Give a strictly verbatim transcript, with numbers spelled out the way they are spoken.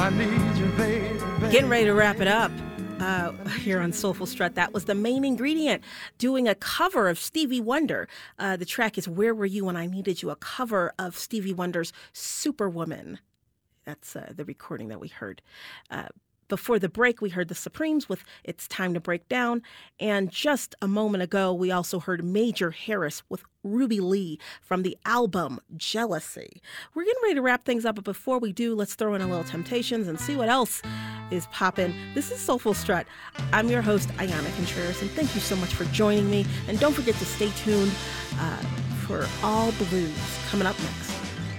I need you, baby, baby. Getting ready to wrap it up. Uh, here on Soulful Strut, that was the Main Ingredient doing a cover of Stevie Wonder. Uh, the track is Where Were You When I Needed You, a cover of Stevie Wonder's Superwoman. That's uh, the recording that we heard. Uh, before the break, we heard the Supremes with It's Time to Break Down. And just a moment ago, we also heard Major Harris with Ruby Lee from the album Jealousy. We're getting ready to wrap things up, but before we do, let's throw in a little Temptations and see what else is popping. This is Soulful Strut. I'm your host, Ayana Contreras, and thank you so much for joining me. And don't forget to stay tuned uh, for All Blues coming up next.